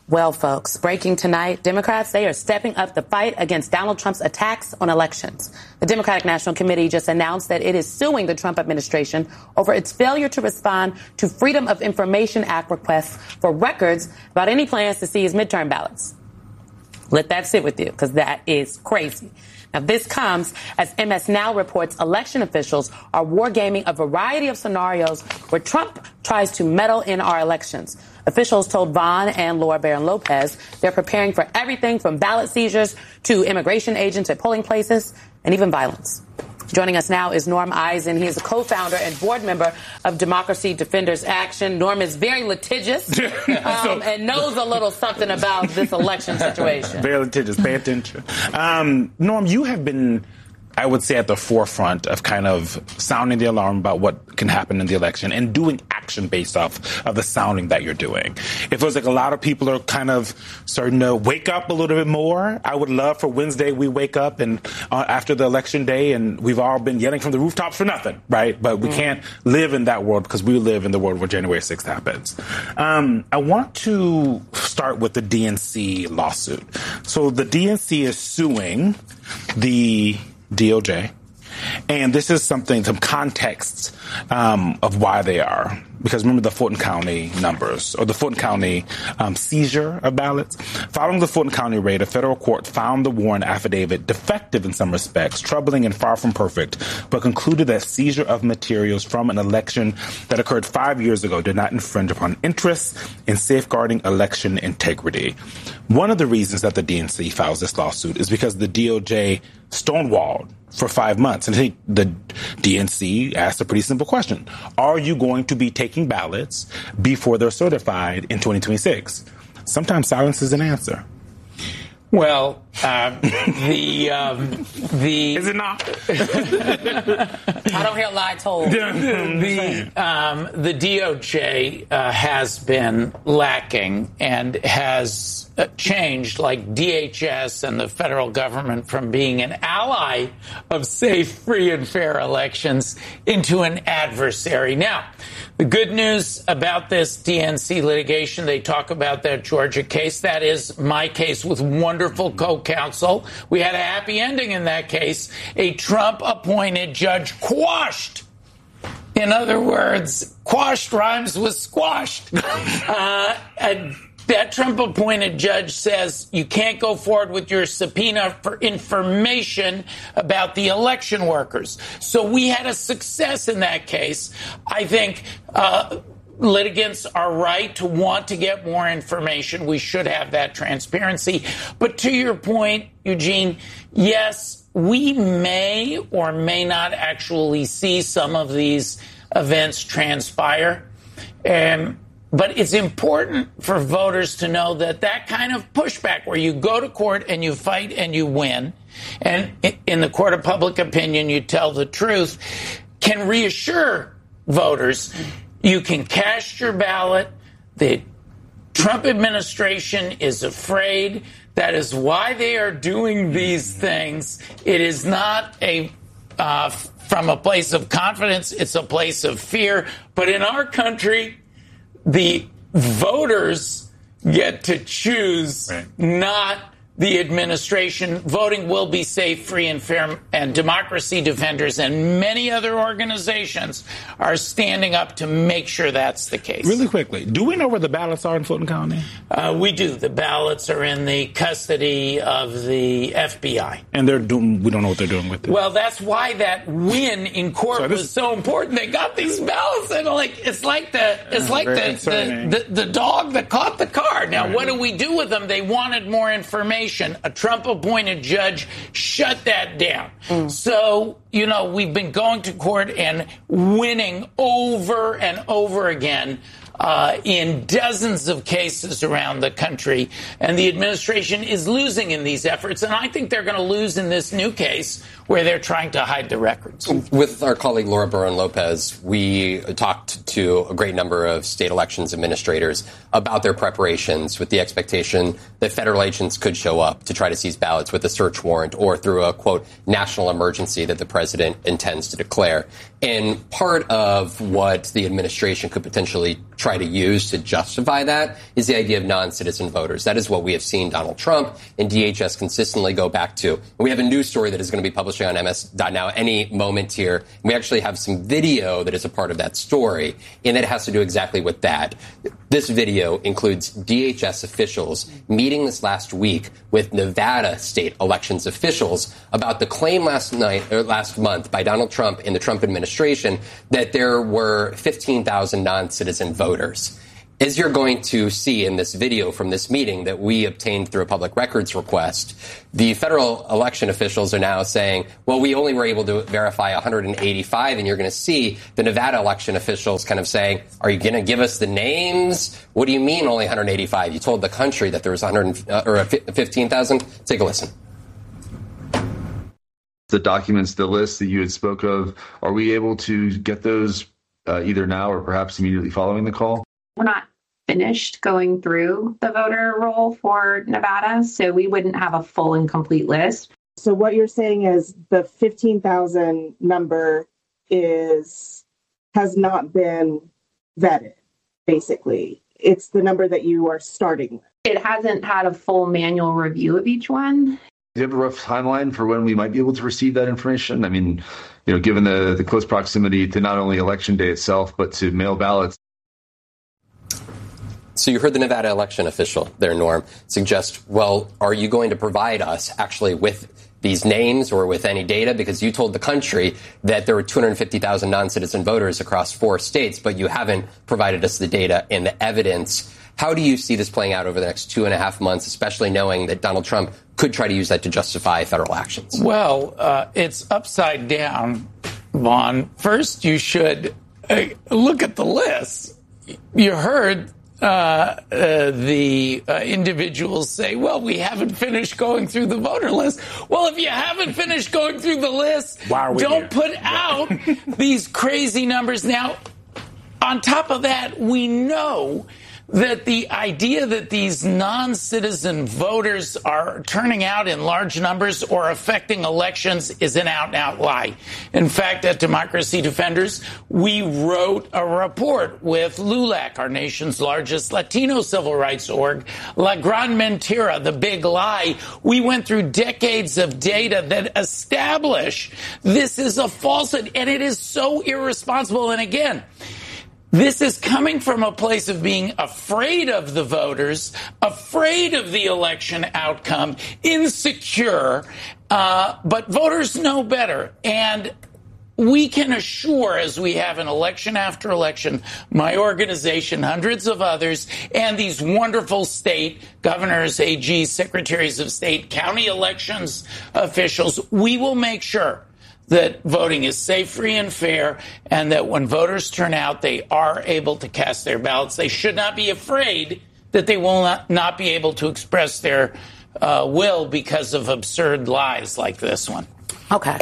Well, folks, breaking tonight, Democrats, they are stepping up the fight against Donald Trump's attacks on elections. The Democratic National Committee just announced that it is suing the Trump administration over its failure to respond to Freedom of Information Act requests for records about any plans to seize midterm ballots. Let that sit with you, because that is crazy. Now, this comes as MS Now reports election officials are wargaming a variety of scenarios where Trump tries to meddle in our elections. Officials told Vaughn and Laura Barron Lopez they're preparing for everything from ballot seizures to immigration agents at polling places and even violence. Joining us now is Norm Eisen. He is a co-founder and board member of Democracy Defenders Action. Norm is very litigious and knows a little something about this election situation. Very litigious. Pay attention. Norm, you have been, I would say, at the forefront of kind of sounding the alarm about what can happen in the election and doing action based off of the sounding that you're doing. It feels like a lot of people are kind of starting to wake up a little bit more. I would love for Wednesday we wake up and after the election day and we've all been yelling from the rooftops for nothing, right? But we can't live in that world because we live in the world where January 6th happens. I want to start with the DNC lawsuit. So the DNC is suing the DOJ. And this is some context of why they are. Because remember the Fulton County numbers, or the Fulton County seizure of ballots. Following the Fulton County raid, a federal court found the Warren affidavit defective in some respects, troubling and far from perfect, but concluded that seizure of materials from an election that occurred 5 years ago did not infringe upon interests in safeguarding election integrity. One of the reasons that the DNC files this lawsuit is because the DOJ stonewalled for 5 months. And I think the DNC asked a pretty simple question. Are you going to be taking ballots before they're certified in 2026? Sometimes silence is an answer. Well, is it not? I don't hear lie told. The DOJ has been lacking and has changed, like DHS and the federal government, from being an ally of safe, free, and fair elections into an adversary. Now, the good news about this DNC litigation, they talk about that Georgia case. That is my case with wonderful co-counsel. We had a happy ending in that case. A Trump-appointed judge quashed. In other words, quashed rhymes with squashed. That Trump-appointed judge says you can't go forward with your subpoena for information about the election workers. So we had a success in that case. I think litigants are right to want to get more information. We should have that transparency. But to your point, Eugene, yes, we may or may not actually see some of these events transpire. But it's important for voters to know that that kind of pushback where you go to court and you fight and you win, and in the court of public opinion you tell the truth, can reassure voters you can cast your ballot. The Trump administration is afraid. That is why they are doing these things. It is not from a place of confidence. It's a place of fear. But in our country, the voters get to choose, not the administration. Voting will be safe, free, and fair, and Democracy Defenders and many other organizations are standing up to make sure that's the case. Really quickly, do we know where the ballots are in Fulton County? We do. The ballots are in the custody of the FBI. And we don't know what they're doing with it. Well, that's why that win in court was so important. They got these ballots, and it's like the dog that caught the car. Now, what do we do with them? They wanted more information. A Trump-appointed judge shut that down. So, we've been going to court and winning over and over again in dozens of cases around the country. And the administration is losing in these efforts. And I think they're going to lose in this new case where they're trying to hide the records. With our colleague Laura Barron Lopez, we talked to a great number of state elections administrators about their preparations with the expectation that federal agents could show up to try to seize ballots with a search warrant or through a, quote, national emergency that the president intends to declare. And part of what the administration could potentially try try to use to justify that is the idea of non-citizen voters. That is what we have seen Donald Trump and DHS consistently go back to. And we have a news story that is going to be publishing on MS.now any moment here. We actually have some video that is a part of that story, and it has to do exactly with that. This video includes DHS officials meeting this last week with Nevada state elections officials about the claim last month by Donald Trump and the Trump administration that there were 15,000 non-citizen voters. As you're going to see in this video from this meeting that we obtained through a public records request, the federal election officials are now saying, well, we only were able to verify 185, and you're going to see the Nevada election officials kind of saying, are you going to give us the names? What do you mean only 185? You told the country that there was 15,000. Take a listen. The documents, the list that you had spoke of, are we able to get those either now or perhaps immediately following the call? We're not finished going through the voter roll for Nevada, so we wouldn't have a full and complete list. So what you're saying is the 15,000 number has not been vetted, basically. It's the number that you are starting with. It hasn't had a full manual review of each one. Do you have a rough timeline for when we might be able to receive that information? I mean, given the close proximity to not only Election Day itself, but to mail ballots. So you heard the Nevada election official there, Norm, suggest, well, are you going to provide us actually with these names or with any data? Because you told the country that there were 250,000 non-citizen voters across 4 states, but you haven't provided us the data and the evidence. How do you see this playing out over the next 2.5 months, especially knowing that Donald Trump could try to use that to justify federal actions? Well, it's upside down, Vaughn. First, you should look at the list. You heard the individuals say, well, we haven't finished going through the voter list. Well, if you haven't finished going through the list, don't put out these crazy numbers. Now, on top of that, we know that the idea that these non-citizen voters are turning out in large numbers or affecting elections is an out-and-out lie. In fact, at Democracy Defenders, we wrote a report with LULAC, our nation's largest Latino civil rights org, La Gran Mentira, the big lie. We went through decades of data that establish this is a falsehood, and it is so irresponsible. And again, this is coming from a place of being afraid of the voters, afraid of the election outcome, insecure, but voters know better. And we can assure, as we have an election after election, my organization, hundreds of others, and these wonderful state governors, AGs, secretaries of state, county elections officials, we will make sure that voting is safe, free, and fair, and that when voters turn out, they are able to cast their ballots. They should not be afraid that they will not be able to express their will because of absurd lies like this one. Okay.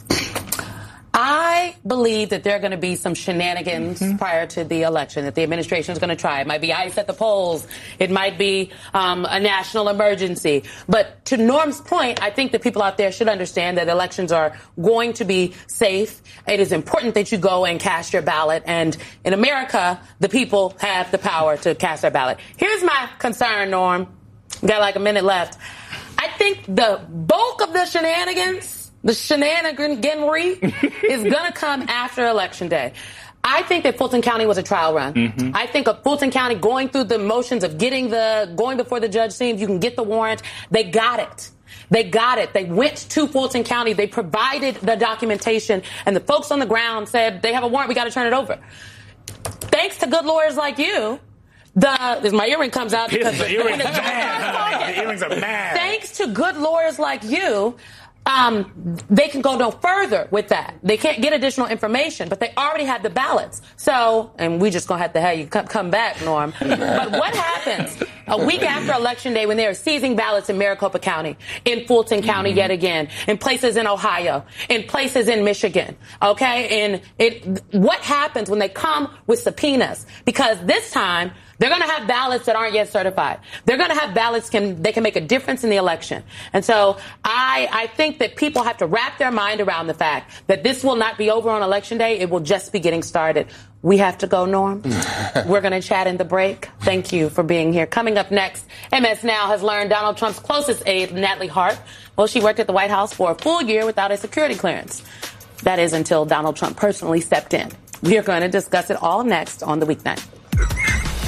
I believe that there are going to be some shenanigans prior to the election that the administration is going to try. It might be ICE at the polls. It might be a national emergency. But to Norm's point, I think that people out there should understand that elections are going to be safe. It is important that you go and cast your ballot. And in America, the people have the power to cast their ballot. Here's my concern, Norm. Got like a minute left. I think the bulk of the shenanigans, the shenaniganry, is going to come after Election Day. I think that Fulton County was a trial run. I think of Fulton County going through the motions of going before the judge, seeing if you can get the warrant. They got it. They went to Fulton County. They provided the documentation, and the folks on the ground said, they have a warrant, we got to turn it over. Thanks to good lawyers like you, as my earring comes out because the earrings are mad. The earrings are mad. Thanks to good lawyers like you, they can go no further with that. They can't get additional information, but they already had the ballots. So, and we just gonna have to have you come back, Norm. But what happens a week after Election Day when they are seizing ballots in Maricopa County, in Fulton County yet again, in places in Ohio, in places in Michigan, okay? And what happens when they come with subpoenas? Because this time, They're going to have ballots that aren't yet certified. They're going to have ballots they can make a difference in the election. And so I think that people have to wrap their mind around the fact that this will not be over on Election Day. It will just be getting started. We have to go, Norm. We're going to chat in the break. Thank you for being here. Coming up next, MS Now has learned Donald Trump's closest aide, Natalie Hart. Well, she worked at the White House for a full year without a security clearance. That is until Donald Trump personally stepped in. We are going to discuss it all next on The Weeknight.